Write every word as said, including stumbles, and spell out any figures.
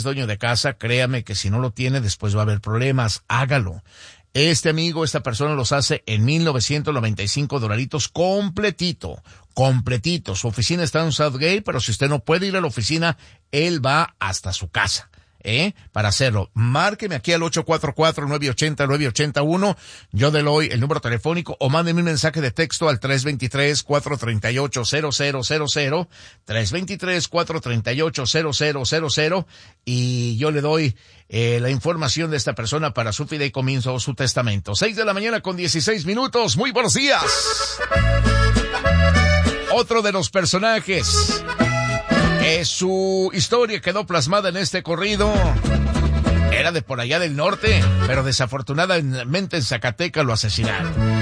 dueño de casa, créame que si no lo tiene, después va a haber problemas. Hágalo. Este amigo, esta persona los hace en mil novecientos noventa y cinco dolaritos completito, completito. Su oficina está en Southgate, pero si usted no puede ir a la oficina, él va hasta su casa. ¿Eh? Para hacerlo, márqueme aquí al ocho cuatro cuatro, nueve ocho cero, nueve ocho uno, yo le doy el número telefónico, o mándenme un mensaje de texto al tres dos tres, cuatro tres ocho, cero cero cero cero, tres dos tres, cuatro tres ocho, cero cero cero cero, y yo le doy eh, la información de esta persona para su fideicomiso o su testamento. seis de la mañana con dieciséis minutos, muy buenos días. Otro de los personajes, Eh, su historia quedó plasmada en este corrido. Era de por allá del norte, pero desafortunadamente en Zacatecas lo asesinaron.